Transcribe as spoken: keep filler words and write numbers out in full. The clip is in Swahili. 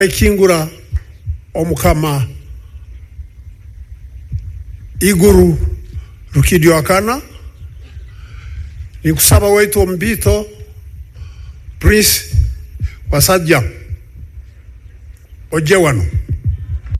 ekingura omukama iguru rukidio akana ni kusaba wetu ombito Prince Wasajja Ojewano